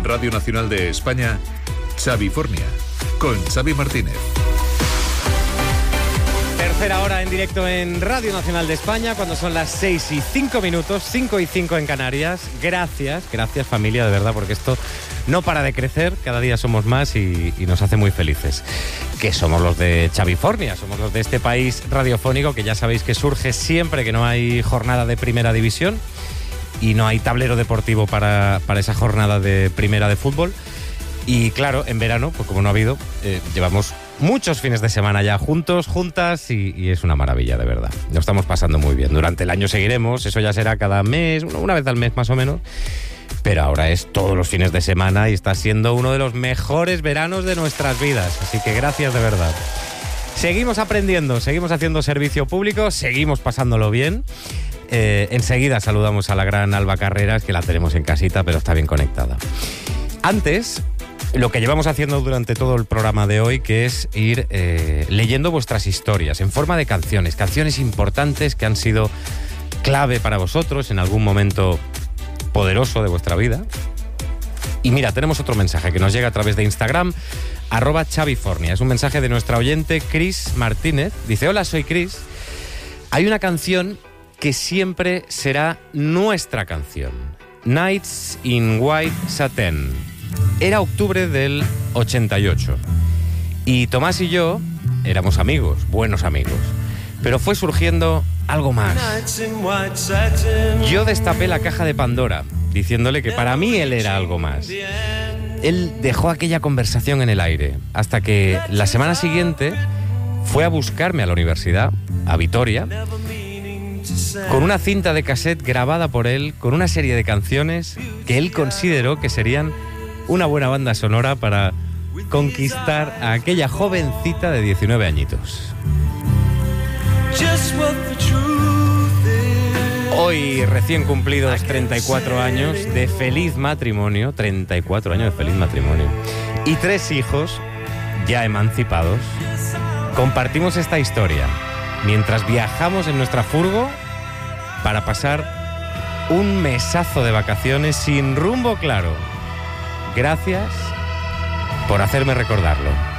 En Radio Nacional de España, Xavifornia, con Xavi Martínez. Tercera hora en directo en Radio Nacional de España, cuando son las 6:05, 5:05 en Canarias. Gracias familia, de verdad, porque esto no para de crecer, cada día somos más y nos hace muy felices. Que somos los de Xavifornia, somos los de este país radiofónico que ya sabéis que surge siempre que no hay jornada de primera división y no hay tablero deportivo para esa jornada de primera de fútbol. Y claro, en verano, pues como no ha habido, llevamos muchos fines de semana ya juntos, juntas, y es una maravilla, de verdad. Lo estamos pasando muy bien. Durante el año seguiremos, eso ya será cada mes, una vez al mes más o menos, pero ahora es todos los fines de semana y está siendo uno de los mejores veranos de nuestras vidas. Así que gracias de verdad. Seguimos aprendiendo, seguimos haciendo servicio público, seguimos pasándolo bien. Enseguida saludamos a la gran Alba Carreras, que la tenemos en casita, pero está bien conectada. Antes, lo que llevamos haciendo durante todo el programa de hoy, que es ir leyendo vuestras historias en forma de canciones importantes que han sido clave para vosotros en algún momento poderoso de vuestra vida. Y mira, tenemos otro mensaje que nos llega a través de Instagram, @Xavifornia. Es un mensaje de nuestra oyente Cris Martínez. Dice: hola, soy Cris. Hay una canción que siempre será nuestra canción. Nights in White Satin. Era octubre del 88 y Tomás y yo éramos amigos, buenos amigos, pero fue surgiendo algo más. Yo destapé la caja de Pandora diciéndole que para mí él era algo más. Él dejó aquella conversación en el aire hasta que la semana siguiente fue a buscarme a la universidad, a Vitoria, con una cinta de cassette grabada por él, con una serie de canciones que él consideró que serían una buena banda sonora para conquistar a aquella jovencita de 19 añitos. Hoy, recién cumplidos 34 años de feliz matrimonio, 34 años de feliz matrimonio, y 3 hijos ya emancipados, compartimos esta historia mientras viajamos en nuestra furgo para pasar un mesazo de vacaciones sin rumbo claro. Gracias por hacerme recordarlo.